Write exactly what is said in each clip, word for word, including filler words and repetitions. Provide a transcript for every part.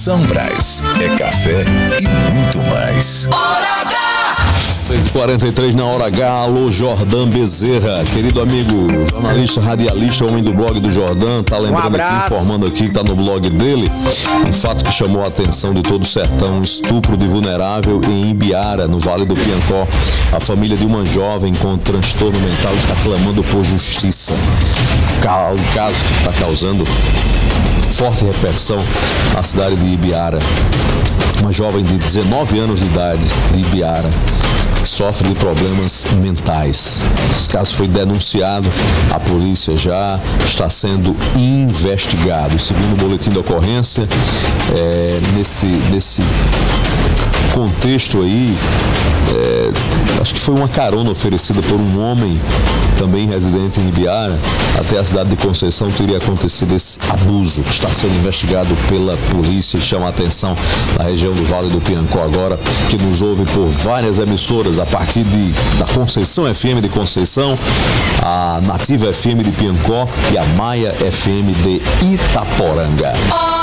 São Brás é café e muito mais. Hora H! seis e quarenta e três na Hora H. Alô, Jordan Bezerra, querido amigo, jornalista, radialista, homem do blog do Jordan, tá lembrando um aqui, informando aqui, tá no blog dele, um fato que chamou a atenção de todo o sertão: um estupro de vulnerável em Ibiara, no Vale do Piancó. A família de uma jovem com transtorno mental está clamando por justiça. O caso que está causando forte repercussão na cidade de Ibiara. Uma jovem de dezenove anos de idade, de Ibiara, que sofre de problemas mentais. Esse caso foi denunciado, a polícia já está sendo investigado. Segundo o boletim de ocorrência, é, nesse, nesse contexto aí, é, acho que foi uma carona oferecida por um homem, também residente em Ibiara, até a cidade de Conceição teria acontecido esse abuso, que está sendo investigado pela polícia. Chama a atenção da região do Vale do Piancó agora, que nos ouve por várias emissoras, a partir de, da Conceição F M de Conceição, a Nativa F M de Piancó e a Maia F M de Itaporanga.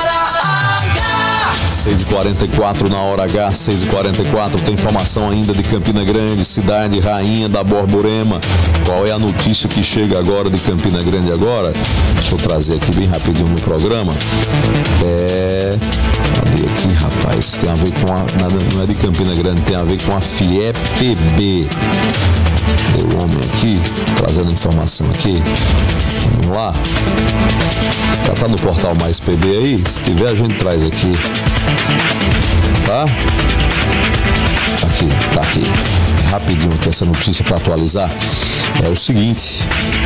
seis e quarenta e quatro na Hora H, seis e quarenta e quatro, tem informação ainda de Campina Grande, cidade rainha da Borborema. Qual é a notícia que chega agora de Campina Grande agora? Deixa eu trazer aqui bem rapidinho no programa. É... Cadê aqui, rapaz? Tem a ver com a... Não é de Campina Grande, tem a ver com a FIEPB. Tem o homem aqui, trazendo informação aqui. Vamos lá. Já tá no portal Mais P B aí? Se tiver, a gente traz aqui. Tá? Aqui, tá aqui. Rapidinho aqui essa notícia para atualizar. É o seguinte: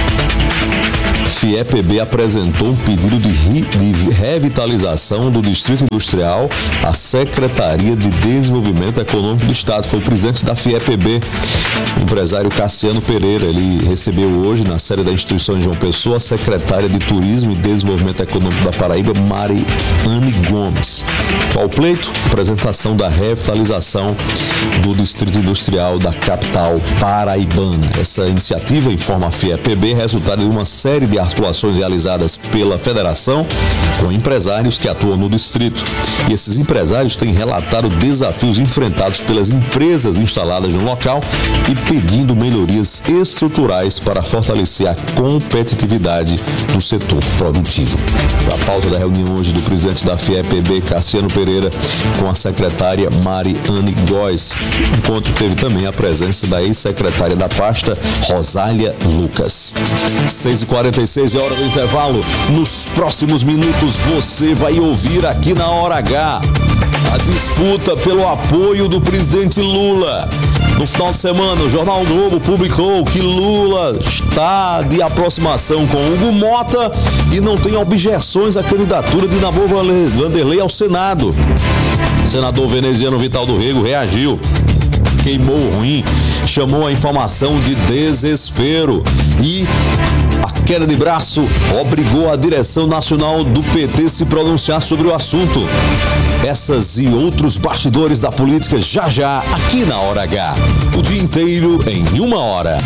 FIEPB apresentou um pedido de, ri, de revitalização do Distrito Industrial à Secretaria de Desenvolvimento Econômico do Estado. Foi o presidente da FIEPB, o empresário Cassiano Pereira. Ele recebeu hoje, na sede da instituição de João Pessoa, a secretária de Turismo e Desenvolvimento Econômico da Paraíba, Mariane Gomes. Qual o pleito? Apresentação da revitalização do Distrito Industrial da capital paraibana. Essa iniciativa, informa a FIEPB, é resultado de uma série de atuações realizadas pela federação com empresários que atuam no distrito. E esses empresários têm relatado desafios enfrentados pelas empresas instaladas no local e pedindo melhorias estruturais para fortalecer a competitividade do setor produtivo. A pauta da reunião hoje do presidente da FIEPB, Cassiano Pereira, com a secretária Mariane Góes. O encontro teve também a presença da ex-secretária da pasta, Rosália Lucas. seis e quarenta e seis é hora do intervalo. Nos próximos minutos você vai ouvir aqui na Hora H a disputa pelo apoio do presidente Lula. No final de semana, o Jornal Globo publicou que Lula está de aproximação com Hugo Mota e não tem objeções à candidatura de Nabor Vanderlei ao Senado. O senador veneziano Vital do Rego reagiu, queimou o ruim, chamou a informação de desespero e a queda de braço obrigou a direção nacional do P T a se pronunciar sobre o assunto. Essas e outros bastidores da política já já aqui na Hora H. O dia inteiro em uma hora.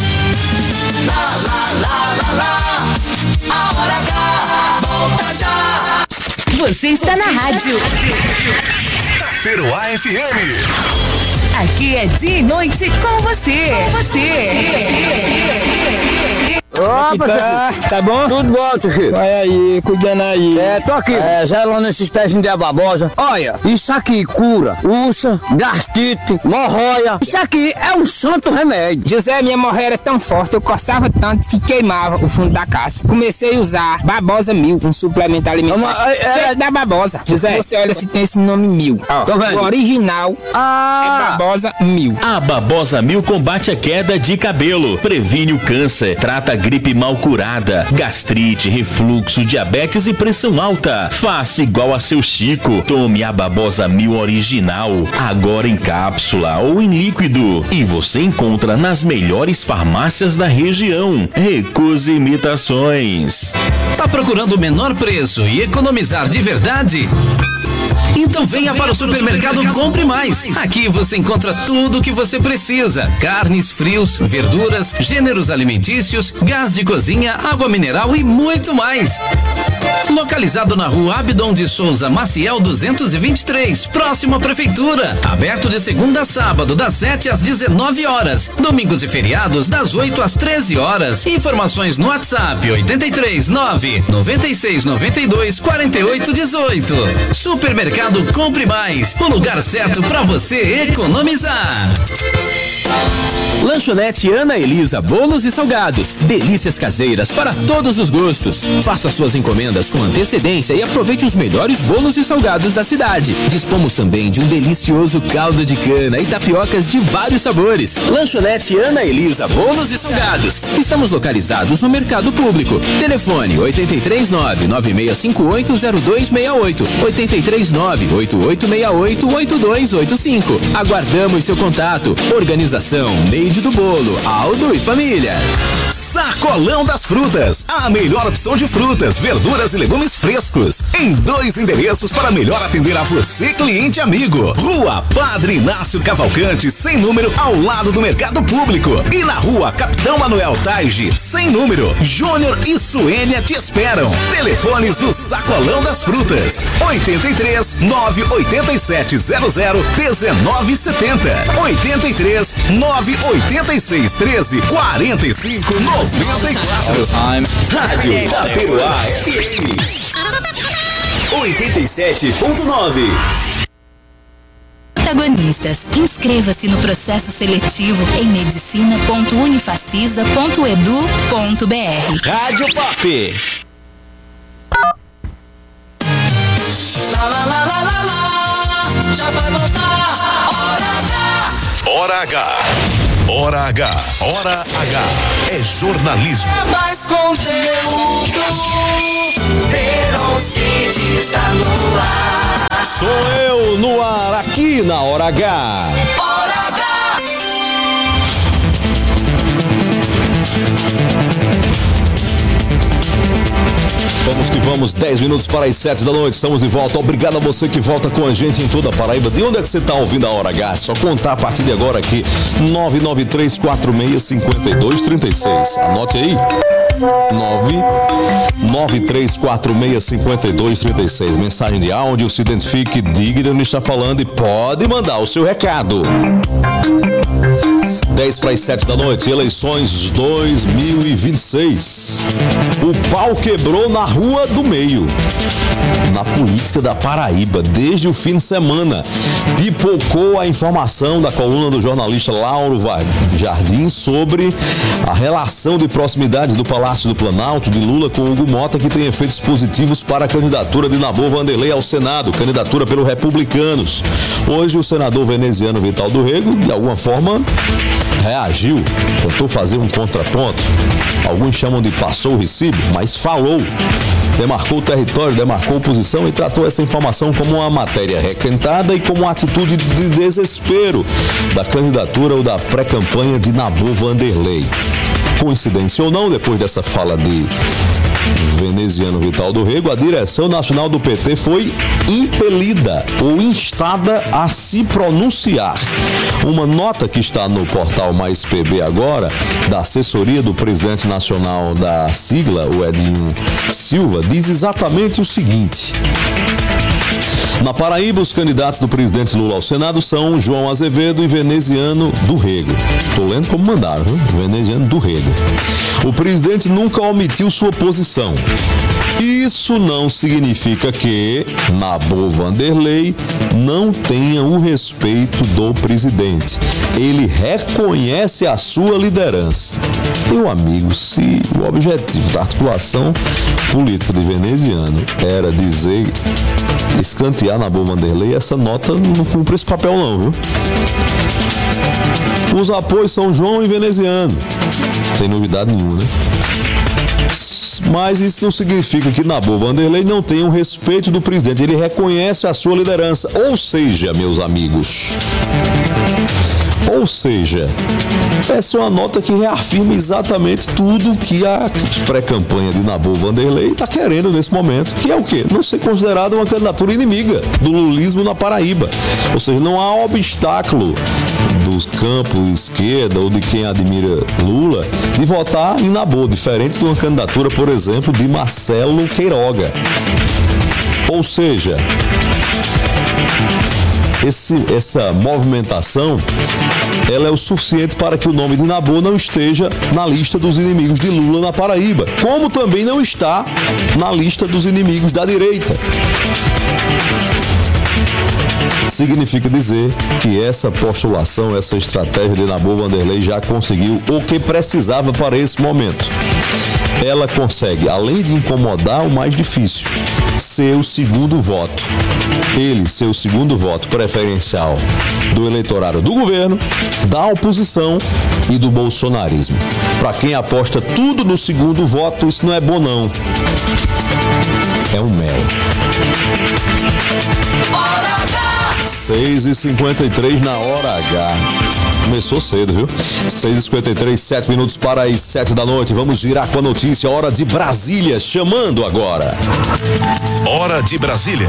Lá, lá, lá, lá, lá. A Hora H volta já. Você está na rádio Peruá F M. Aqui é dia e noite com você. Com você. Opa, tá, tá bom? Tudo bom, Chico? Vai aí, cuidando aí. É, tô aqui, é, zelando esses pezinhos de ababosa. Olha, isso aqui cura úlcera, gastrite, hemorroida. Isso aqui é um santo remédio. José, minha hemorroida era tão forte, eu coçava tanto que queimava o fundo da caixa. Comecei a usar Babosa Mil, um suplemento alimentar. Uma, é, é da Babosa. José, você olha se tem esse nome Mil. Ó, tô vendo. O original ah. é Babosa Mil. A Babosa Mil combate a queda de cabelo, previne o câncer, trata gripe mal curada, gastrite, refluxo, diabetes e pressão alta. Faça igual a seu Chico. Tome a Babosa Mil original, agora em cápsula ou em líquido. E você encontra nas melhores farmácias da região. Recuse imitações. Tá procurando o menor preço e economizar de verdade? Então venha para o supermercado Compre Mais. Aqui você encontra tudo o que você precisa: carnes, frios, verduras, gêneros alimentícios, gás de cozinha, água mineral e muito mais. Localizado na rua Abdon de Souza Maciel duzentos e vinte e três, próximo à prefeitura. Aberto de segunda a sábado, das sete às dezenove horas. Domingos e feriados, das oito às treze horas. Informações no WhatsApp oitenta e três, nove, noventa e seis, noventa e dois, quarenta e oito, dezoito. Supermercado Compre Mais, o lugar certo para você economizar. Lanchonete Ana Elisa Bolos e Salgados. Delícias caseiras para todos os gostos. Faça suas encomendas com antecedência e aproveite os melhores bolos e salgados da cidade. Dispomos também de um delicioso caldo de cana e tapiocas de vários sabores. Lanchonete Ana Elisa Bolos e Salgados. Estamos localizados no Mercado Público. Telefone oitenta e três, nove, nove seis cinco oito, zero dois seis oito, oitenta e três, nove, oito oito seis oito, oito dois oito cinco. Aguardamos seu contato. Organização Meide do Bolo, Aldo e Família. Sacolão das Frutas, a melhor opção de frutas, verduras e legumes frescos, em dois endereços para melhor atender a você, cliente amigo. Rua Padre Inácio Cavalcante, sem número, ao lado do Mercado Público, e na Rua Capitão Manuel Taige, sem número. Júnior e Suênia te esperam. Telefones do Sacolão das Frutas: oitenta e três, nove oito sete zero zero, um nove sete zero, oitenta e três, nove oito seis, treze, quarenta e cinco, noventa e quatro. Rádio Taperoá F M oitenta e sete ponto nove. Protagonistas. Inscreva-se no processo seletivo em medicina ponto unifacisa ponto edu ponto br. Rádio Pop. Lá, lá, lá, lá, lá, lá. Já vai voltar. Hora H. Hora H. Hora H. Hora H. É jornalismo. É mais conteúdo. Verocid está no ar. Sou eu no ar, aqui na Hora H. Hora H. Vamos que vamos, dez minutos para as sete da noite, estamos de volta. Obrigado a você que volta com a gente em toda a Paraíba. De onde é que você está ouvindo a Hora H? Só contar a partir de agora aqui, nove nove três quatro seis cinco dois três seis. Anote aí, nove nove três quatro seis cinco dois três seis. Mensagem de áudio, se identifique, diga de onde está falando e pode mandar o seu recado. dez para as sete da noite, eleições dois mil e vinte e seis. O pau quebrou na Rua do Meio, na política da Paraíba, desde o fim de semana. Pipocou a informação da coluna do jornalista Lauro Jardim sobre a relação de proximidade do Palácio do Planalto de Lula com Hugo Mota, que tem efeitos positivos para a candidatura de Nabor Vanderlei ao Senado, candidatura pelos republicanos. Hoje o senador veneziano Vital do Rego, de alguma forma, reagiu, tentou fazer um contraponto. Alguns chamam de passou o recibo, mas falou. Demarcou o território, demarcou posição e tratou essa informação como uma matéria requentada e como uma atitude de desespero da candidatura ou da pré-campanha de Nabor Vanderlei. Coincidência ou não, depois dessa fala de veneziano Vital do Rego, a direção nacional do P T foi impelida ou instada a se pronunciar. Uma nota que está no portal Mais P B agora, da assessoria do presidente nacional da sigla, o Edinho Silva, diz exatamente o seguinte: na Paraíba, os candidatos do presidente Lula ao Senado são João Azevedo e Veneziano do Rego. Estou lendo como mandaram, viu? Veneziano do Rego. O presidente nunca omitiu sua posição. Isso não significa que Nabor Vanderlei não tenha o respeito do presidente. Ele reconhece a sua liderança. Meu amigo, se o objetivo da articulação política de veneziano era dizer, escantear Nabor Vanderlei, essa nota não cumpre esse papel não, viu? Os apoios são João e veneziano. Sem novidade nenhuma, né? Mas isso não significa que Nabor Vanderlei não tenha o respeito do presidente. Ele reconhece a sua liderança. Ou seja, meus amigos, Ou seja, essa é uma nota que reafirma exatamente tudo que a pré-campanha de Nabor Vanderlei está querendo nesse momento, que é o quê? Não ser considerada uma candidatura inimiga do lulismo na Paraíba. Ou seja, não há obstáculo dos campos esquerda ou de quem admira Lula de votar em Nabor, diferente de uma candidatura, por exemplo, de Marcelo Queiroga. Ou seja, esse, essa movimentação ela é o suficiente para que o nome de Nabor não esteja na lista dos inimigos de Lula na Paraíba, como também não está na lista dos inimigos da direita. Significa dizer que essa postulação, essa estratégia de Nabor Vanderlei já conseguiu o que precisava para esse momento. Ela consegue, além de incomodar o mais difícil, ser o segundo voto. Ele ser o segundo voto preferencial do eleitorado do governo, da oposição e do bolsonarismo. Para quem aposta tudo no segundo voto, isso não é bom não. É um mel. seis e cinquenta e três na hora H. Começou cedo, viu? seis e cinquenta e três, sete minutos para as sete da noite. Vamos girar com a notícia. Hora de Brasília, chamando agora. Hora de Brasília.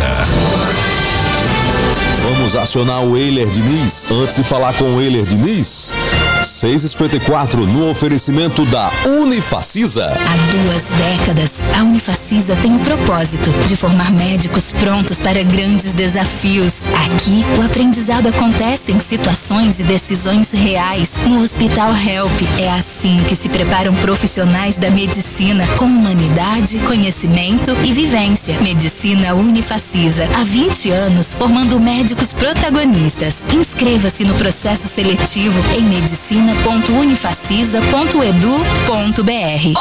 Vamos acionar o Eiler Diniz. Antes de falar com o Eiler Diniz, seis e cinquenta e quatro, no oferecimento da Unifacisa. Há duas décadas, a Unifacisa tem o propósito de formar médicos prontos para grandes desafios. Aqui, o aprendizado acontece em situações e decisões reais. No Hospital Help, é assim que se preparam profissionais da medicina com humanidade, conhecimento e vivência. Medicina Unifacisa, há vinte anos formando médicos protagonistas. Inscreva-se no processo seletivo em medicina ponto unifacisa ponto edu ponto br.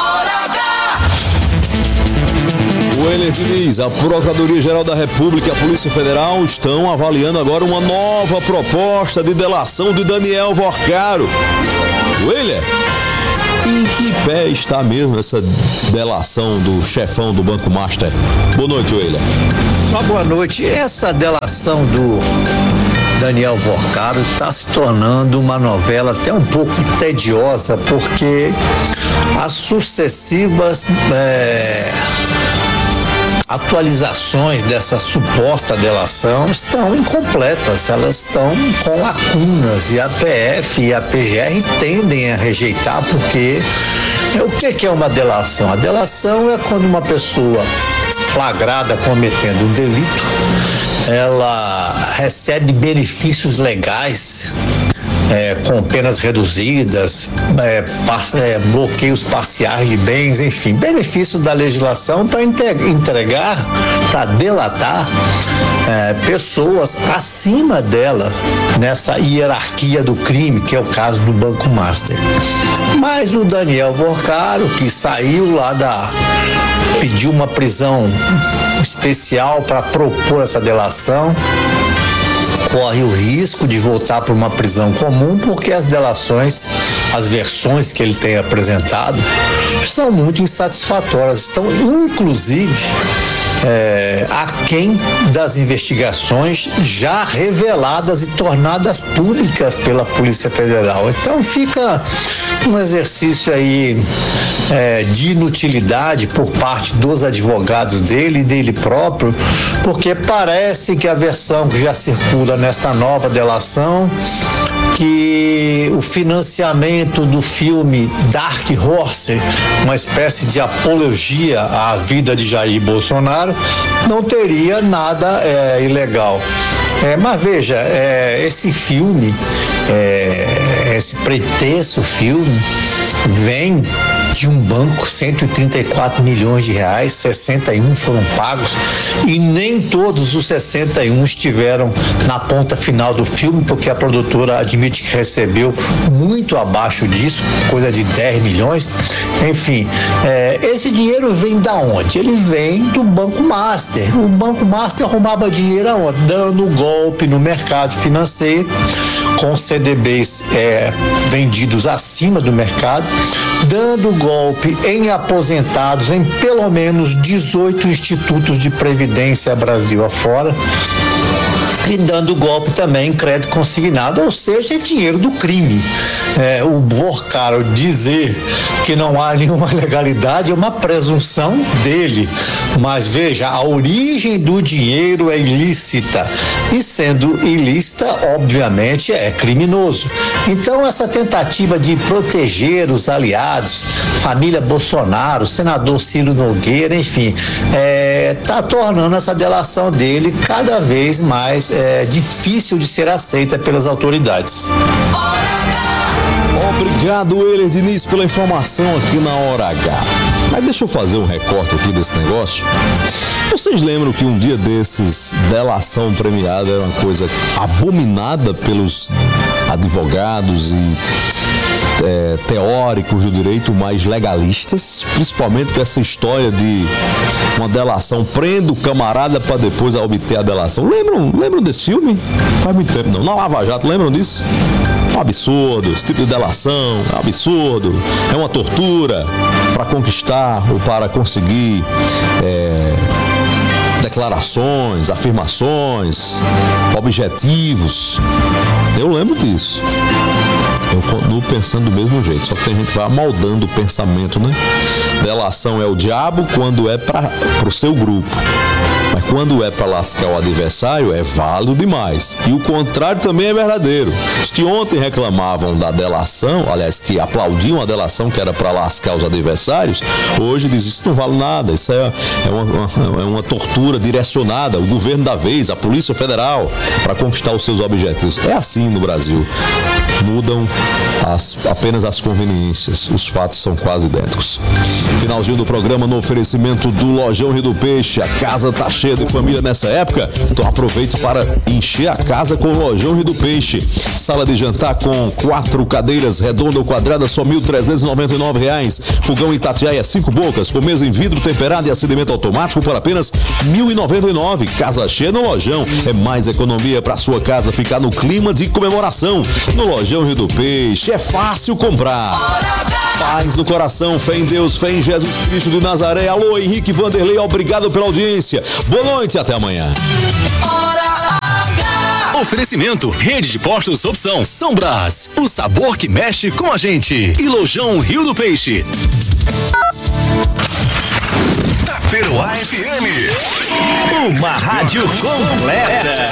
O Eiler Diniz, a Procuradoria-Geral da República e a Polícia Federal estão avaliando agora uma nova proposta de delação de Daniel Vorcaro. Eiler, em que pé está mesmo essa delação do chefão do Banco Master? Boa noite, Eiler. Uma boa noite. Essa delação do Daniel Vorcaro está se tornando uma novela até um pouco tediosa, porque as sucessivas é, atualizações dessa suposta delação estão incompletas, elas estão com lacunas, e a P F e a P G R tendem a rejeitar, porque o que é uma delação? A delação é quando uma pessoa flagrada cometendo um delito, ela recebe benefícios legais, é, com penas reduzidas, é, par, é, bloqueios parciais de bens, enfim, benefícios da legislação para entregar, para delatar é, pessoas acima dela nessa hierarquia do crime, que é o caso do Banco Master. Mas o Daniel Vorcaro, que saiu lá da... pediu uma prisão especial para propor essa delação, corre o risco de voltar para uma prisão comum, porque as delações, as versões que ele tem apresentado são muito insatisfatórias, estão inclusive é, aquém das investigações já reveladas e tornadas públicas pela Polícia Federal. Então fica um exercício aí é, de inutilidade por parte dos advogados dele e dele próprio, porque parece que a versão que já circula nesta nova delação, que o financiamento do filme Dark Horse, uma espécie de apologia à vida de Jair Bolsonaro, não teria nada é, ilegal. É, mas veja, é, esse filme, é, esse pretenso filme, vem de um banco, cento e trinta e quatro milhões de reais, sessenta e um foram pagos, e nem todos os sessenta e um estiveram na ponta final do filme, porque a produtora admite que recebeu muito abaixo disso, coisa de dez milhões. Enfim, é, esse dinheiro vem da onde? Ele vem do Banco Master. O Banco Master arrumava dinheiro aonde? Dando golpe no mercado financeiro, com C D Bs é, vendidos acima do mercado, dando golpe em aposentados em pelo menos dezoito institutos de previdência Brasil afora, e dando golpe também em crédito consignado, ou seja, é dinheiro do crime. É, o Borcaro dizer que não há nenhuma legalidade é uma presunção dele, mas veja, a origem do dinheiro é ilícita e sendo ilícita, obviamente, é criminoso. Então essa tentativa de proteger os aliados, família Bolsonaro, senador Ciro Nogueira, enfim, está tornando essa delação dele cada vez mais é, difícil de ser aceita pelas autoridades. Obrigado, Euler Diniz, pela informação aqui na Hora H. Mas deixa eu fazer um recorte aqui desse negócio. Vocês lembram que um dia desses, delação premiada era uma coisa abominada pelos advogados e é, teóricos do direito mais legalistas, principalmente com essa história de uma delação, prenda o camarada para depois obter a delação. Lembram, lembram desse filme? Faz muito tempo não. Na Lava Jato, lembram disso? É um absurdo, esse tipo de delação é um absurdo, é uma tortura para conquistar ou para conseguir é, declarações, afirmações, objetivos. Eu lembro disso. Eu continuo pensando do mesmo jeito, só que tem gente que vai moldando o pensamento, né? Delação é o diabo quando é para o seu grupo. Mas quando é para lascar o adversário, é válido demais. E o contrário também é verdadeiro. Os que ontem reclamavam da delação, aliás, que aplaudiam a delação que era para lascar os adversários, hoje dizem isso não vale nada, isso é, é, uma, uma, é uma tortura direcionada, o governo da vez, a Polícia Federal, para conquistar os seus objetivos. É assim no Brasil. Mudam as, apenas as conveniências, os fatos são quase idênticos. Finalzinho do programa no oferecimento do Lojão Rio do Peixe. A casa tá cheia de família nessa época, então aproveite para encher a casa com o Lojão Rio do Peixe. Sala de jantar com quatro cadeiras redonda ou quadrada, só mil trezentos e noventa e nove reais. Fogão Itatiaia cinco bocas, com mesa em vidro temperado e acendimento automático por apenas mil e noventa e nove. Casa cheia no Lojão, é mais economia para sua casa ficar no clima de comemoração. No Lojão Rio do Peixe é fácil comprar. Paz no coração, fé em Deus, fé em Jesus Cristo de Nazaré. Alô, Henrique Vanderlei, obrigado pela audiência. Boa noite e até amanhã. Oferecimento, Rede de Postos Opção, São Brás, o sabor que mexe com a gente. E Lojão Rio do Peixe. Taperoá F M, uma rádio completa.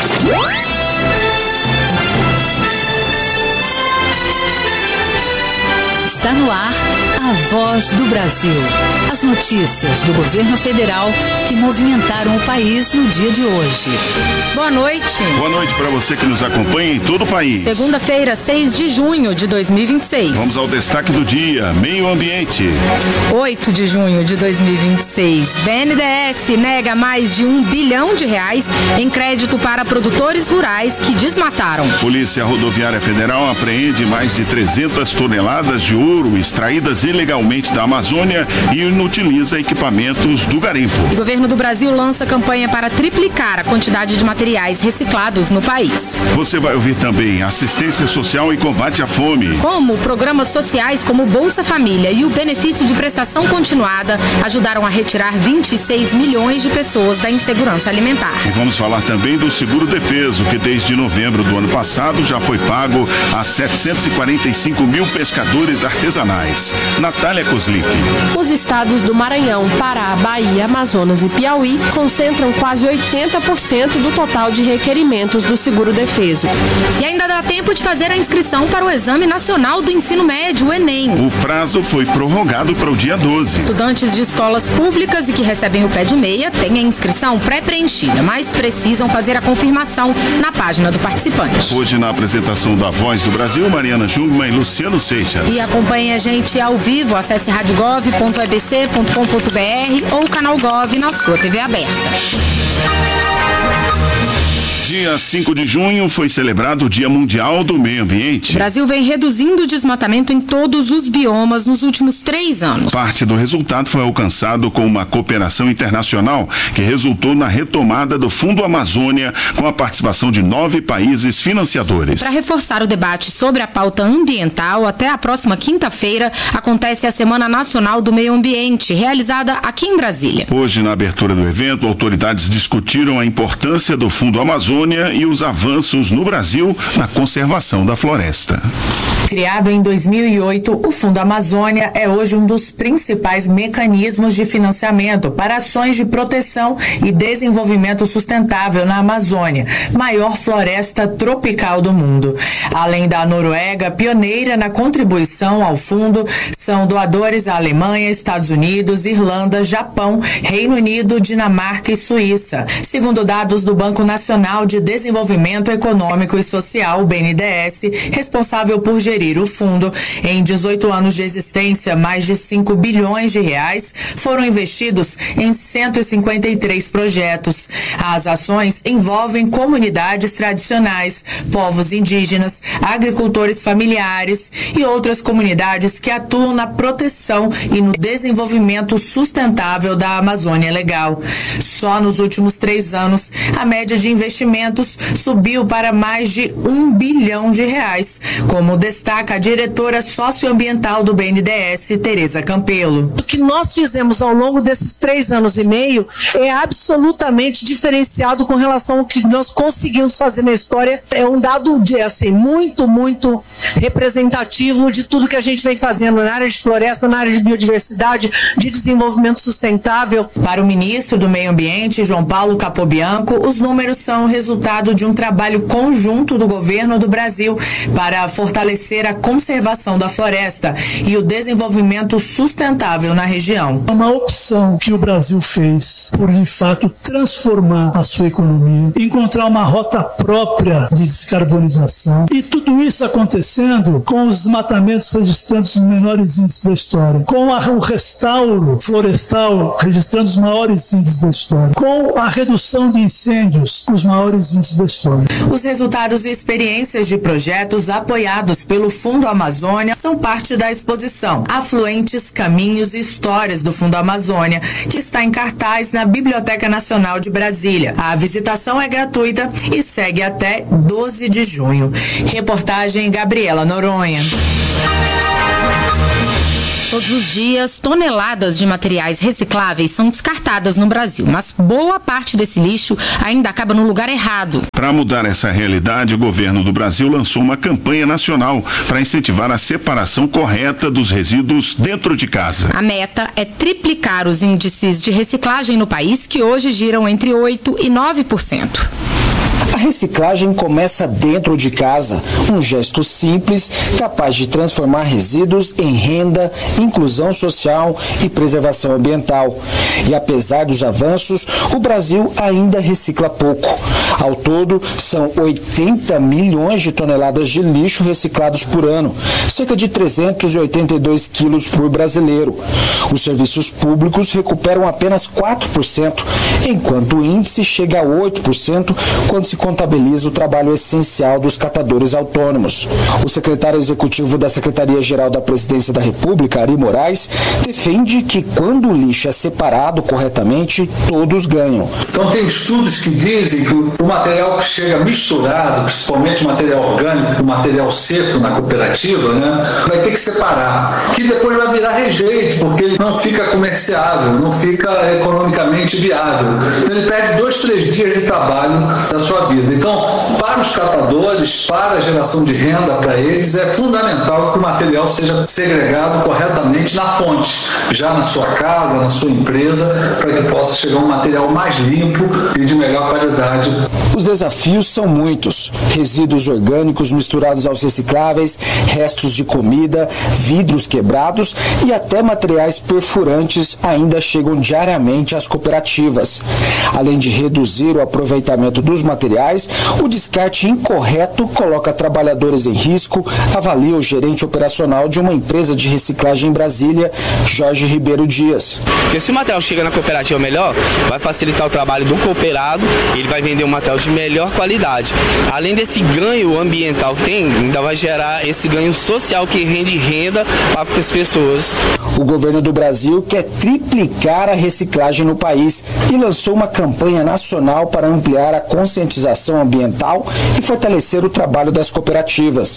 Está no ar a Voz do Brasil. As notícias do governo federal que movimentaram o país no dia de hoje. Boa noite. Boa noite para você que nos acompanha em todo o país. Segunda-feira, seis de junho de dois mil e vinte e seis. Vamos ao destaque do dia, meio ambiente. oito de junho de dois mil e vinte e seis. B N D E S nega mais de um bilhão de reais em crédito para produtores rurais que desmataram. Polícia Rodoviária Federal apreende mais de trezentas toneladas de ouro extraídas ilegalmente da Amazônia e inutiliza equipamentos do garimpo. O governo do Brasil lança campanha para triplicar a quantidade de materiais reciclados no país. Você vai ouvir também assistência social e combate à fome. Como programas sociais como Bolsa Família e o benefício de prestação continuada ajudaram a retirar vinte e seis milhões de pessoas da insegurança alimentar. E vamos falar também do seguro defeso, que desde novembro do ano passado já foi pago a setecentos e quarenta e cinco mil pescadores artesanais. Natália Kozlik. Os estados do Maranhão, Pará, Bahia, Amazonas e Piauí concentram quase oitenta por cento do total de requerimentos do seguro defeso. E ainda dá tempo de fazer a inscrição para o Exame Nacional do Ensino Médio, o Enem. O prazo foi prorrogado para o dia doze. Estudantes de escolas públicas e que recebem o pé de meia têm a inscrição pré-preenchida, mas precisam fazer a confirmação na página do participante. Hoje, na apresentação da Voz do Brasil, Mariana Jungmann e Luciano Seixas. E acompanhe a gente ao vivo, acesse rádio gov ponto e b c ponto com ponto b r ou o canal Gov na sua T V aberta. Dia cinco de junho foi celebrado o Dia Mundial do Meio Ambiente. O Brasil vem reduzindo o desmatamento em todos os biomas nos últimos três anos. Parte do resultado foi alcançado com uma cooperação internacional que resultou na retomada do Fundo Amazônia com a participação de nove países financiadores. Para reforçar o debate sobre a pauta ambiental, até a próxima quinta-feira acontece a Semana Nacional do Meio Ambiente, realizada aqui em Brasília. Hoje, na abertura do evento, autoridades discutiram a importância do Fundo Amazônia Amazônia e os avanços no Brasil na conservação da floresta. Criado em dois mil e oito, o Fundo Amazônia é hoje um dos principais mecanismos de financiamento para ações de proteção e desenvolvimento sustentável na Amazônia, maior floresta tropical do mundo. Além da Noruega, pioneira na contribuição ao fundo, são doadores a Alemanha, Estados Unidos, Irlanda, Japão, Reino Unido, Dinamarca e Suíça. Segundo dados do Banco Nacional de Desenvolvimento Econômico e Social, o B N D E S, responsável por gerir o fundo, em dezoito anos de existência, mais de cinco bilhões de reais foram investidos em cento e cinquenta e três projetos. As ações envolvem comunidades tradicionais, povos indígenas, agricultores familiares e outras comunidades que atuam na proteção e no desenvolvimento sustentável da Amazônia Legal. Só nos últimos três anos, a média de investimentos subiu para mais de um bilhão de reais, como destaca a diretora socioambiental do B N D E S, Tereza Campelo. O que nós fizemos ao longo desses três anos e meio é absolutamente diferenciado com relação ao que nós conseguimos fazer na história. É um dado de, assim, muito, muito representativo de tudo que a gente vem fazendo na área de floresta, na área de biodiversidade, de desenvolvimento sustentável. Para o ministro do Meio Ambiente, João Paulo Capobianco, os números são resultado de um trabalho conjunto do governo do Brasil para fortalecer a conservação da floresta e o desenvolvimento sustentável na região. É uma opção que o Brasil fez por, de fato, transformar a sua economia, encontrar uma rota própria de descarbonização, e tudo isso acontecendo com os desmatamentos registrando os menores índices da história, com a, o restauro florestal registrando os maiores índices da história, com a redução de incêndios, os maiores índices da história. Os resultados e experiências de projetos apoiados pelo Fundo Amazônia são parte da exposição Afluentes, Caminhos e Histórias do Fundo Amazônia, que está em cartaz na Biblioteca Nacional de Brasília. A visitação é gratuita e segue até doze de junho. Reportagem Gabriela Noronha. Todos os dias, toneladas de materiais recicláveis são descartadas no Brasil, mas boa parte desse lixo ainda acaba no lugar errado. Para mudar essa realidade, o governo do Brasil lançou uma campanha nacional para incentivar a separação correta dos resíduos dentro de casa. A meta é triplicar os índices de reciclagem no país, que hoje giram entre oito por cento e nove por cento. A reciclagem começa dentro de casa, um gesto simples capaz de transformar resíduos em renda, inclusão social e preservação ambiental. E apesar dos avanços, o Brasil ainda recicla pouco. Ao todo, são oitenta milhões de toneladas de lixo reciclados por ano, cerca de trezentos e oitenta e dois quilos por brasileiro. Os serviços públicos recuperam apenas quatro por cento, enquanto o índice chega a oito por cento quando se contabiliza o trabalho essencial dos catadores autônomos. O secretário executivo da Secretaria-Geral da Presidência da República, Ari Moraes, defende que quando o lixo é separado corretamente, todos ganham. Então tem estudos que dizem que o material que chega misturado, principalmente o material orgânico, o material seco na cooperativa, né, vai ter que separar, que depois vai virar rejeito, porque ele não fica comerciável, não fica economicamente viável. Ele perde dois, três dias de trabalho da sua vida. Então, para os catadores, para a geração de renda para eles, é fundamental que o material seja segregado corretamente na fonte, já na sua casa, na sua empresa, para que possa chegar um material mais limpo e de melhor qualidade. Os desafios são muitos. Resíduos orgânicos misturados aos recicláveis, restos de comida, vidros quebrados e até materiais perfurantes ainda chegam diariamente às cooperativas. Além de reduzir o aproveitamento dos materiais, o descarte incorreto coloca trabalhadores em risco, avalia o gerente operacional de uma empresa de reciclagem em Brasília, Jorge Ribeiro Dias. Porque se o material chega na cooperativa melhor, vai facilitar o trabalho do cooperado, ele vai vender um material de melhor qualidade. Além desse ganho ambiental que tem, ainda vai gerar esse ganho social que rende renda para as pessoas. O governo do Brasil quer triplicar a reciclagem no país e lançou uma campanha nacional para ampliar a conscientização ambiental e fortalecer o trabalho das cooperativas.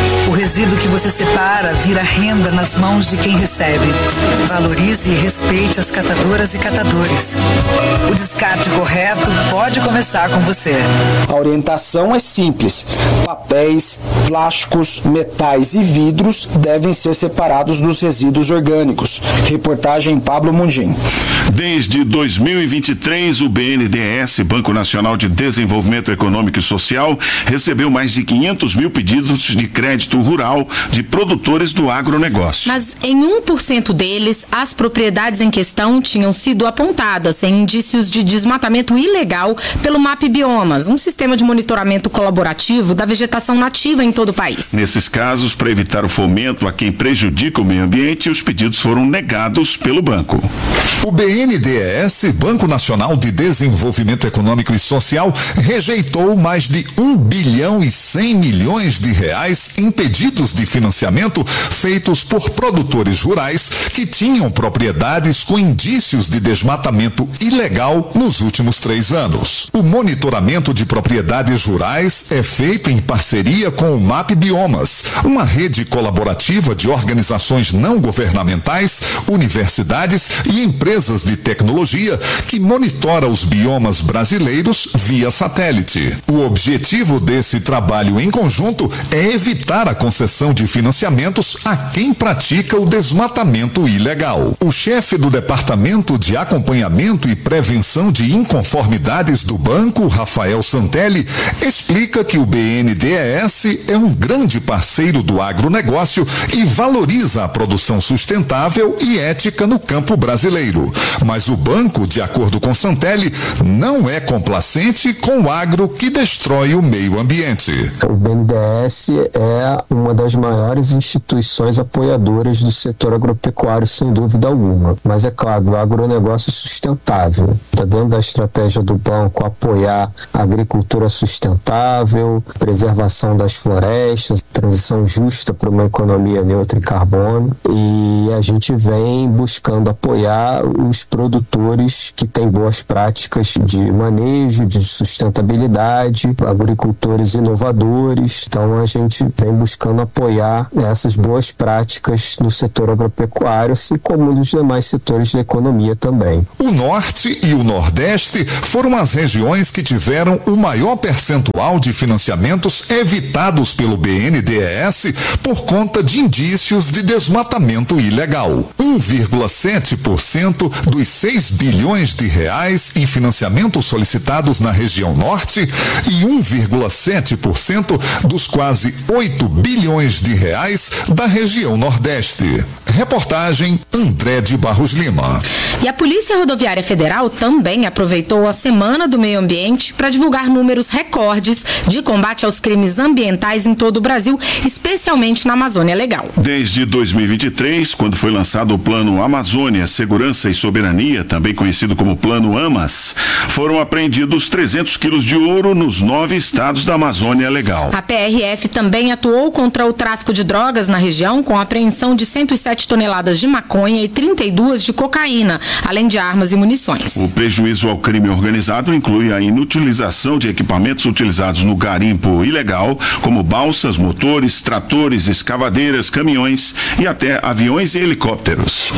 O resíduo que você separa vira renda nas mãos de quem recebe. Valorize e respeite as catadoras e catadores. O descarte correto pode começar com você. A orientação é simples. Papéis, plásticos, metais e vidros devem ser separados dos resíduos orgânicos. Reportagem Pablo Mundim. Desde dois mil e vinte e três, o B N D E S, Banco Nacional de Desenvolvimento Econômico e Social, recebeu mais de quinhentos mil pedidos de crédito rural de produtores do agronegócio. Mas em um por cento deles, as propriedades em questão tinham sido apontadas em indícios de desmatamento ilegal pelo MAP Biomas, um sistema de monitoramento colaborativo da vegetação nativa em todo o país. Nesses casos, para evitar o fomento a quem prejudica o meio ambiente, os pedidos foram negados pelo banco. O B N D E S, Banco Nacional de Desenvolvimento Econômico e Social, rejeitou mais de um bilhão e cem milhões de reais em pedidos de financiamento feitos por produtores rurais que tinham propriedades com indícios de desmatamento ilegal nos últimos três anos. O monitoramento de propriedades rurais é feito em parceria com o MAP Biomas, uma rede colaborativa de organizações não governamentais, universidades e empresas de tecnologia que monitora os biomas brasileiros via satélite. O objetivo desse trabalho em conjunto é evitar a concessão de financiamentos a quem pratica o desmatamento ilegal. O chefe do Departamento de Acompanhamento e Prevenção de Inconformidades do banco, Rafael Santelli, explica que o B N D E S é um grande parceiro do agronegócio e valoriza a produção sustentável e ética no campo brasileiro. Mas o banco, de acordo com Santelli, não é complacente com o agro que destrói o meio ambiente. O B N D E S é uma das maiores instituições apoiadoras do setor agropecuário, sem dúvida alguma. Mas é claro, o agronegócio sustentável. Está dentro da estratégia do banco apoiar a agricultura sustentável, preservação das florestas, transição justa para uma economia neutra em carbono. E a gente vem buscando apoiar os produtores que têm boas práticas de manejo, de sustentabilidade, agricultores inovadores. Então a gente vem buscando apoiar essas boas práticas no setor agropecuário, assim como nos demais setores da economia também. O Norte e o Nordeste foram as regiões que tiveram o maior percentual de financiamentos evitados pelo B N D E S por conta de indícios de desmatamento ilegal. um vírgula sete por cento dos seis bilhões de reais em financiamentos solicitados na região Norte e um vírgula sete por cento dos quase oito bilhões de reais da região Nordeste. Reportagem André de Barros Lima. E a Polícia Rodoviária Federal também aproveitou a Semana do Meio Ambiente para divulgar números recordes de combate aos crimes ambientais em todo o Brasil, especialmente na Amazônia Legal. Desde dois mil e vinte e três, quando foi lançado o Plano Amazônia Segurança e Soberania, também conhecido como Plano AMAS, foram apreendidos trezentos quilos de ouro nos nove estados da Amazônia Legal. A P R F também atuou contra o tráfico de drogas na região, com a apreensão de cento e sete toneladas de maconha e trinta e duas de cocaína, além de armas e munições. O prejuízo ao crime organizado inclui a inutilização de equipamentos utilizados no garimpo ilegal, como balsas, motores, tratores, escavadeiras, caminhões e até aviões e helicópteros.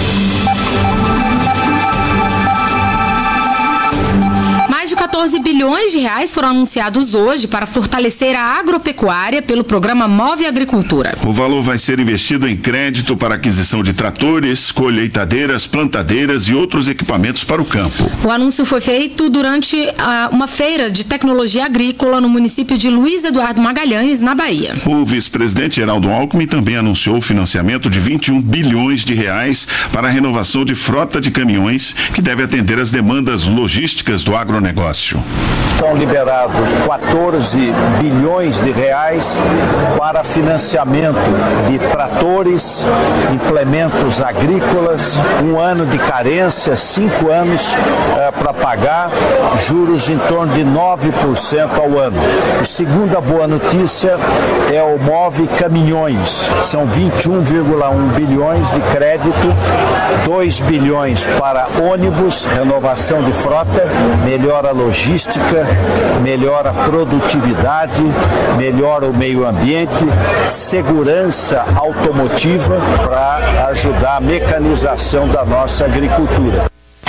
Mais de quatorze bilhões de reais foram anunciados hoje para fortalecer a agropecuária pelo programa Move Agricultura. O valor vai ser investido em crédito para aquisição de tratores, colheitadeiras, plantadeiras e outros equipamentos para o campo. O anúncio foi feito durante uh, uma feira de tecnologia agrícola no município de Luiz Eduardo Magalhães, na Bahia. O vice-presidente Geraldo Alckmin também anunciou o financiamento de vinte e um bilhões de reais para a renovação de frota de caminhões, que deve atender às demandas logísticas do agronegócio. Estão liberados quatorze bilhões de reais para financiamento de tratores, implementos agrícolas, um ano de carência, cinco anos eh, para pagar, juros em torno de nove por cento ao ano. A segunda boa notícia é o Move Caminhões. São vinte e um vírgula um bilhões de crédito, dois bilhões para ônibus, renovação de frota, melhora logística logística, melhora a produtividade, melhora o meio ambiente, segurança automotiva para ajudar a mecanização da nossa agricultura.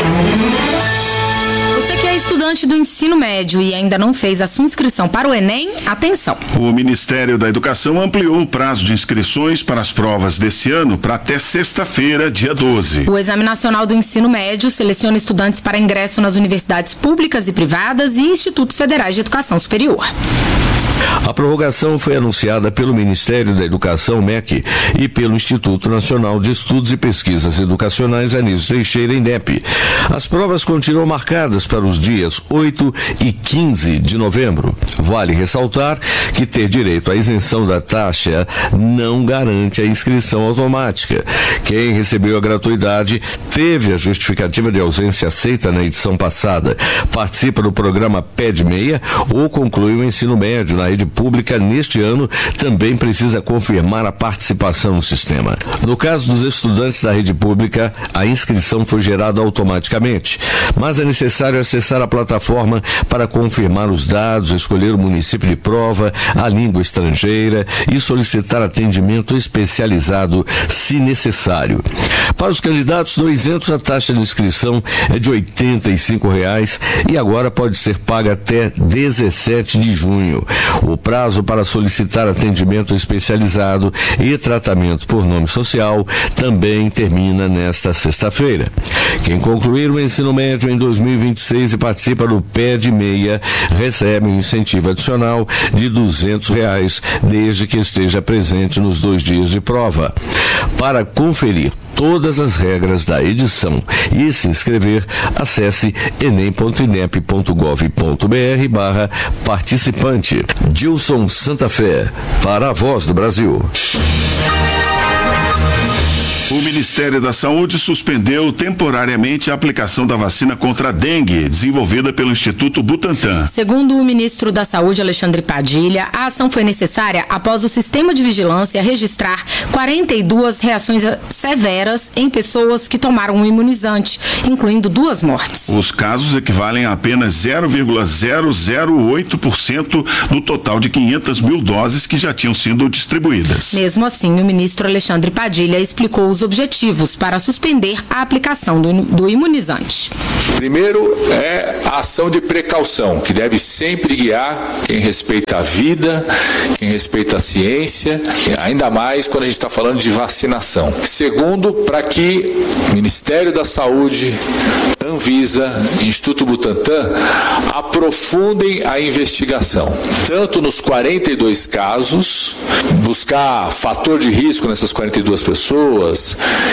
Estudante do ensino médio e ainda não fez a sua inscrição para o Enem, atenção. O Ministério da Educação ampliou o prazo de inscrições para as provas desse ano para até sexta-feira, dia doze. O Exame Nacional do Ensino Médio seleciona estudantes para ingresso nas universidades públicas e privadas e institutos federais de educação superior. A prorrogação foi anunciada pelo Ministério da Educação, M E C, e pelo Instituto Nacional de Estudos e Pesquisas Educacionais, Anísio Teixeira, INEP. As provas continuam marcadas para os dias oito e quinze de novembro. Vale ressaltar que ter direito à isenção da taxa não garante a inscrição automática. Quem recebeu a gratuidade teve a justificativa de ausência aceita na edição passada, participa do programa P E D meia ou concluiu o ensino médio na rede pública neste ano, também precisa confirmar a participação no sistema. No caso dos estudantes da rede pública, a inscrição foi gerada automaticamente, mas é necessário acessar a plataforma para confirmar os dados, escolher o município de prova, a língua estrangeira e solicitar atendimento especializado se necessário. Para os candidatos não isentos, a taxa de inscrição é de oitenta e cinco reais e agora pode ser paga até dezessete de junho. O prazo para solicitar atendimento especializado e tratamento por nome social também termina nesta sexta-feira. Quem concluir o ensino médio em dois mil e vinte e seis e participa do P E D meia recebe um incentivo adicional de duzentos reais, desde que esteja presente nos dois dias de prova. Para conferir todas as regras da edição e se inscrever, acesse enem ponto inep ponto gov ponto br barra participante. Dilson Santa Fé, para a Voz do Brasil. O Ministério da Saúde suspendeu temporariamente a aplicação da vacina contra a dengue, desenvolvida pelo Instituto Butantan. Segundo o ministro da Saúde, Alexandre Padilha, a ação foi necessária após o sistema de vigilância registrar quarenta e duas reações severas em pessoas que tomaram o imunizante, incluindo duas mortes. Os casos equivalem a apenas zero vírgula zero zero oito por cento do total de quinhentas mil doses que já tinham sido distribuídas. Mesmo assim, o ministro Alexandre Padilha explicou os objetivos para suspender a aplicação do, do imunizante. Primeiro é a ação de precaução, que deve sempre guiar quem respeita a vida, quem respeita a ciência, ainda mais quando a gente está falando de vacinação. Segundo, para que o Ministério da Saúde, Anvisa, Instituto Butantan aprofundem a investigação, tanto nos quarenta e dois casos, buscar fator de risco nessas quarenta e duas pessoas,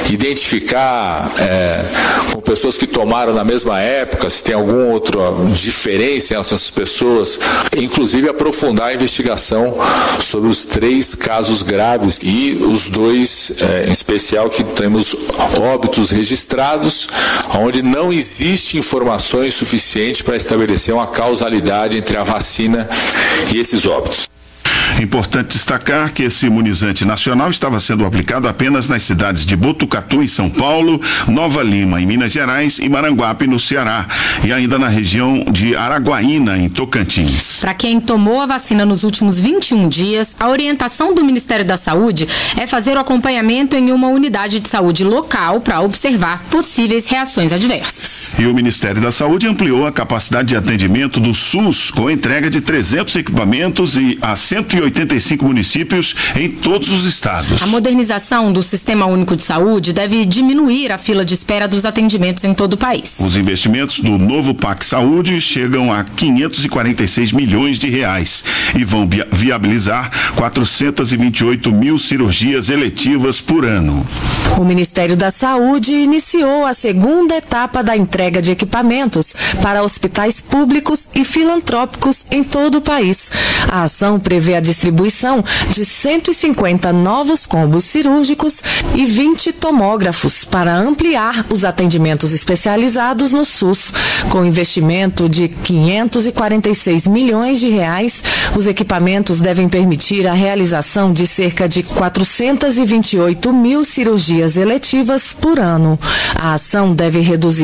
identificar é, com pessoas que tomaram na mesma época, se tem alguma outra diferença em relação a essas pessoas, inclusive aprofundar a investigação sobre os três casos graves e os dois, é, em especial, que temos óbitos registrados, onde não existe informações suficientes para estabelecer uma causalidade entre a vacina e esses óbitos. Importante destacar que esse imunizante nacional estava sendo aplicado apenas nas cidades de Botucatu, em São Paulo, Nova Lima, em Minas Gerais, e Maranguape, no Ceará, e ainda na região de Araguaína, em Tocantins. Para quem tomou a vacina nos últimos vinte e um dias, a orientação do Ministério da Saúde é fazer o acompanhamento em uma unidade de saúde local para observar possíveis reações adversas. E o Ministério da Saúde ampliou a capacidade de atendimento do SUS com a entrega de trezentos equipamentos e a cento e oitenta e cinco municípios em todos os estados. A modernização do Sistema Único de Saúde deve diminuir a fila de espera dos atendimentos em todo o país. Os investimentos do novo P A C Saúde chegam a quinhentos e quarenta e seis milhões de reais e vão viabilizar quatrocentos e vinte e oito mil cirurgias eletivas por ano. O Ministério da Saúde iniciou a segunda etapa da entrega de equipamentos para hospitais públicos e filantrópicos em todo o país. A ação prevê a distribuição de cento e cinquenta novos combos cirúrgicos e vinte tomógrafos para ampliar os atendimentos especializados no SUS. Com investimento de quinhentos e quarenta e seis milhões de reais, os equipamentos devem permitir a realização de cerca de quatrocentos e vinte e oito mil cirurgias eletivas por ano. A ação deve reduzir filas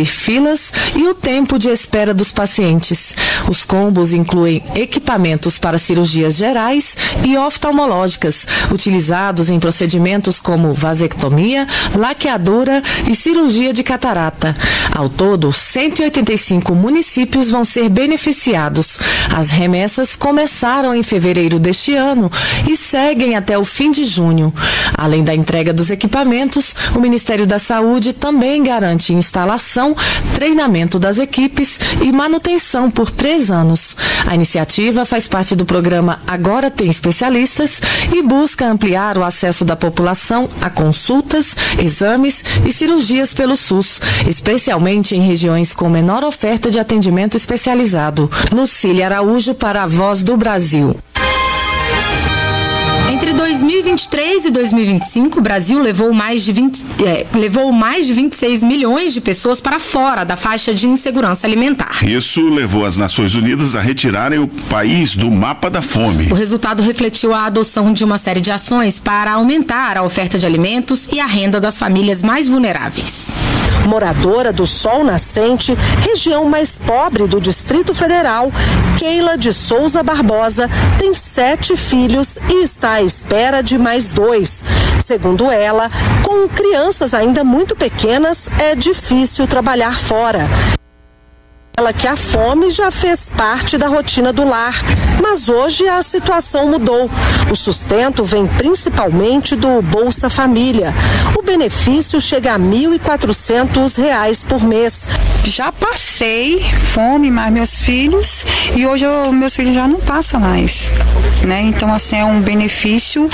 filas e o tempo de espera dos pacientes. Os combos incluem equipamentos para cirurgias gerais e oftalmológicas, utilizados em procedimentos como vasectomia, laqueadura e cirurgia de catarata. Ao todo, cento e oitenta e cinco municípios vão ser beneficiados. As remessas começaram em fevereiro deste ano e seguem até o fim de junho. Além da entrega dos equipamentos, o Ministério da Saúde também garante instalação, treinamento das equipes e manutenção por três anos. A iniciativa faz parte do programa Agora Tem Especialistas e busca ampliar o acesso da população a consultas, exames e cirurgias pelo SUS, especialmente em regiões com menor oferta de atendimento especializado. Lucília Araújo para a Voz do Brasil. Entre dois mil e vinte e três e dois mil e vinte e cinco, o Brasil levou mais, de vinte, é, levou mais de vinte e seis milhões de pessoas para fora da faixa de insegurança alimentar. Isso levou as Nações Unidas a retirarem o país do mapa da fome. O resultado refletiu a adoção de uma série de ações para aumentar a oferta de alimentos e a renda das famílias mais vulneráveis. Moradora do Sol Nascente, região mais pobre do Distrito Federal, Keila de Souza Barbosa tem sete filhos e está à espera de mais dois. Segundo ela, com crianças ainda muito pequenas, é difícil trabalhar fora. Ela que a fome já fez parte da rotina do lar, mas hoje a situação mudou. O sustento vem principalmente do Bolsa Família. O benefício chega a mil e quatrocentos reais por mês. Já passei fome, mas meus filhos, e hoje eu, meus filhos já não passam mais, né? Então, assim, é um benefício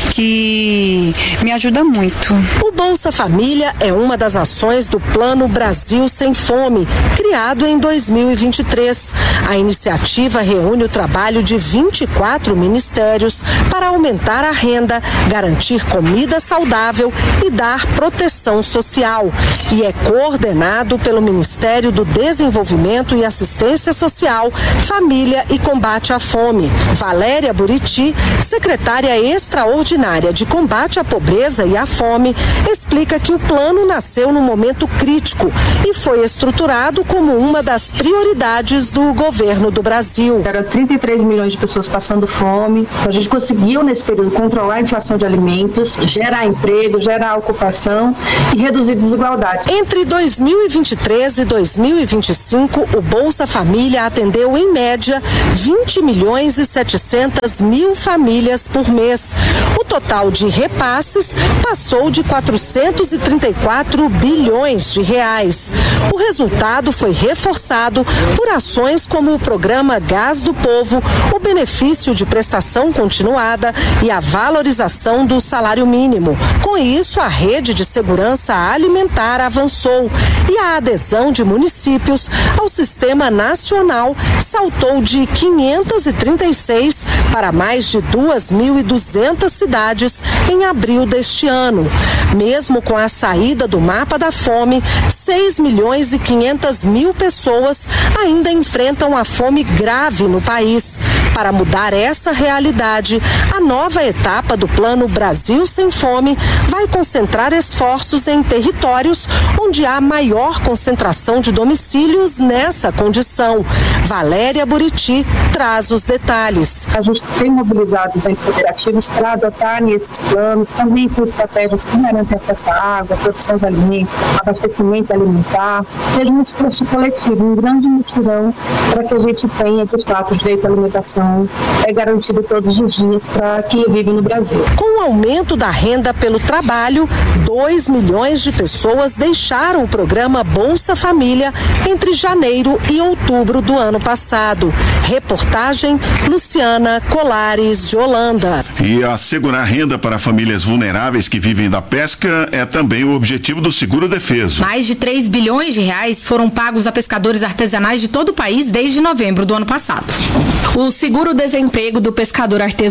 que me ajuda muito. O Bolsa Família é uma das ações do Plano Brasil Sem Fome, criado em dois mil e vinte e três. A iniciativa reúne o trabalho de vinte e quatro ministérios para aumentar a renda, garantir comida saudável e dar proteção social. E é coordenado pelo Ministério do Desenvolvimento e Assistência Social, Família e Combate à Fome. Valéria Buriti, secretária extraordinária de Combate à Pobreza e à Fome, explica que o plano nasceu num momento crítico e foi estruturado como uma das prioridades do governo do Brasil. Era trinta e três milhões de pessoas passando fome. A gente conseguiu, nesse período, controlar a inflação de alimentos, gerar emprego, gerar ocupação e reduzir desigualdades. Entre dois mil e vinte e três e dois mil e vinte e cinco, o Bolsa Família atendeu, em média, vinte milhões e setecentas mil famílias por mês. O total de repasses passou de quatrocentos e trinta e quatro bilhões de reais. O resultado foi reforçado por ações como o programa Gás do Povo, o benefício de prestação continuada e a valorização do salário mínimo. Com isso, a rede de segurança alimentar avançou e a adesão de municípios ao Sistema Nacional saltou de quinhentas e trinta e seis para mais de duas mil e duzentas cidades em abril deste ano. Mesmo com a saída do mapa da fome, seis milhões e quinhentas mil pessoas ainda enfrentam a fome grave no país. Para mudar essa realidade, a nova etapa do Plano Brasil Sem Fome vai concentrar esforços em territórios onde há maior concentração de domicílios nessa condição. Valéria Buriti traz os detalhes. A gente tem mobilizado os entes federativos para adotarem esses planos, também com estratégias que garantem acesso à água, produção de alimentos, abastecimento alimentar, seja um esforço coletivo, um grande mutirão para que a gente tenha, de fato, o direito à alimentação é garantido todos os dias para quem vive no Brasil. Com o aumento da renda pelo trabalho, dois milhões de pessoas deixaram o programa Bolsa Família entre janeiro e outubro do ano passado. Reportagem Luciana Colares, de Holanda. E assegurar renda para famílias vulneráveis que vivem da pesca é também o objetivo do Seguro Defeso. Mais de três bilhões de reais foram pagos a pescadores artesanais de todo o país desde novembro do ano passado. O seguro-desemprego do pescador artesanal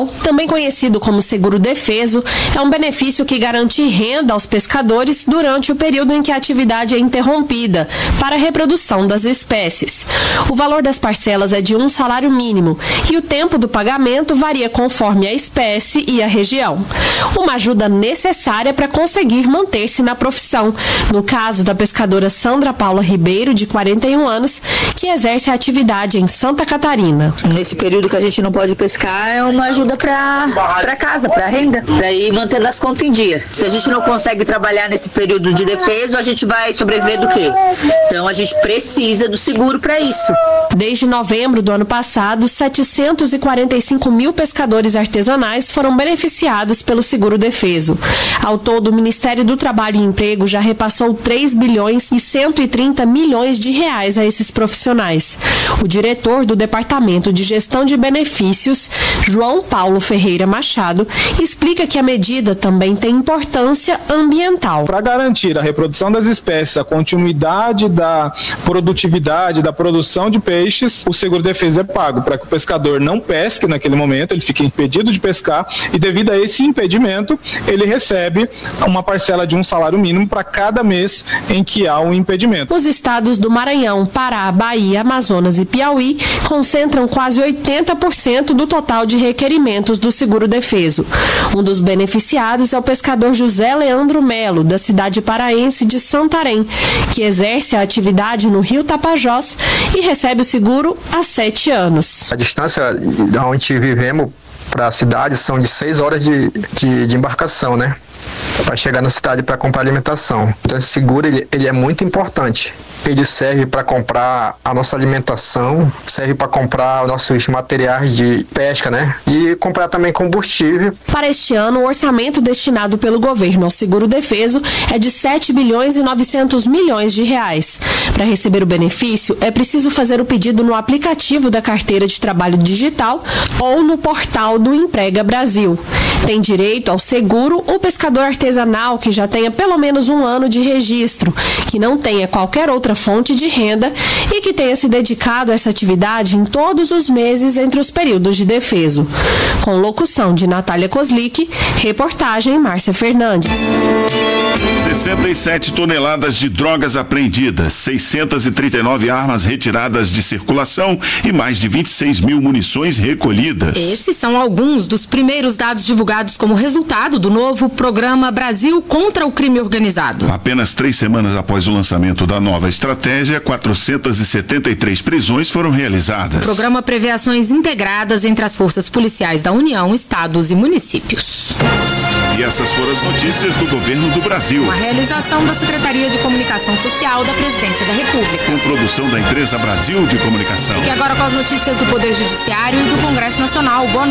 Maranhão, também conhecido como seguro defeso, é um benefício que garante renda aos pescadores durante o período em que a atividade é interrompida para a reprodução das espécies. O valor das parcelas é de um salário mínimo e o tempo do pagamento varia conforme a espécie e a região. Uma ajuda necessária para conseguir manter-se na profissão, no caso da pescadora Sandra Paula Ribeiro, de quarenta e um anos, que exerce a atividade em Santa Catarina. Nesse período que a gente não pode pescar, é uma ajuda para para casa, para renda, para ir mantendo as contas em dia. Se a gente não consegue trabalhar nesse período de defeso, a gente vai sobreviver do quê? Então a gente precisa do seguro para isso. Desde novembro do ano passado, setecentos e quarenta e cinco mil pescadores artesanais foram beneficiados pelo seguro defeso. Ao todo, o Ministério do Trabalho e Emprego já repassou três bilhões e cento e trinta milhões de reais a esses profissionais. O diretor do Departamento de Gestão de Benefícios, João Paulo Ferreira Machado, explica que a medida também tem importância ambiental. Para garantir a reprodução das espécies, a continuidade da produtividade, da produção de peixes, o seguro defeso é pago para que o pescador não pesque naquele momento, ele fica impedido de pescar e devido a esse impedimento, ele recebe uma parcela de um salário mínimo para cada mês em que há um impedimento. Os estados do Maranhão, Pará, Bahia, Amazonas e Piauí concentram quase oitenta por cento do total de requerimentos do seguro defeso. Um dos beneficiados é o pescador José Leandro Melo, da cidade paraense de Santarém, que exerce a atividade no Rio Tapajós e recebe o seguro há sete anos. A distância da onde vivemos para a cidade são de seis horas de, de, de embarcação, né? Para chegar na cidade para comprar alimentação. Então esse seguro ele, ele é muito importante. Ele serve para comprar a nossa alimentação, serve para comprar os nossos materiais de pesca, né? E comprar também combustível. Para este ano, o orçamento destinado pelo governo ao seguro defeso é de sete bilhões e novecentos milhões de reais. Para receber o benefício, é preciso fazer o pedido no aplicativo da Carteira de Trabalho Digital ou no portal do Emprega Brasil. Tem direito ao seguro o pescador artesanal que já tenha pelo menos um ano de registro, que não tenha qualquer outra fonte de renda e que tenha se dedicado a essa atividade em todos os meses entre os períodos de defeso. Com locução de Natália Kozlik, reportagem Márcia Fernandes. sessenta e sete toneladas de drogas apreendidas, seiscentas e trinta e nove armas retiradas de circulação e mais de vinte e seis mil munições recolhidas. Esses são alguns dos primeiros dados divulgados como resultado do novo programa Brasil contra o Crime Organizado. Apenas três semanas após o lançamento da nova estratégia, quatrocentas e setenta e três prisões foram realizadas. O programa prevê ações integradas entre as forças policiais da União, estados e municípios. E essas foram as notícias do governo do Brasil. Uma realização da Secretaria de Comunicação Social da Presidência da República. Com produção da empresa Brasil de Comunicação. E agora com as notícias do Poder Judiciário e do Congresso Nacional. Boa